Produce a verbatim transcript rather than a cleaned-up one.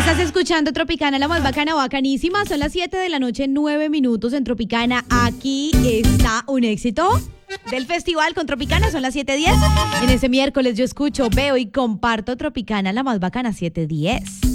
Estás escuchando Tropicana, la más bacana, bacanísima. Son las siete de la noche, nueve minutos en Tropicana. Aquí está un éxito del festival con Tropicana. Son las siete diez. En ese miércoles yo escucho, veo y comparto Tropicana, la más bacana, siete diez.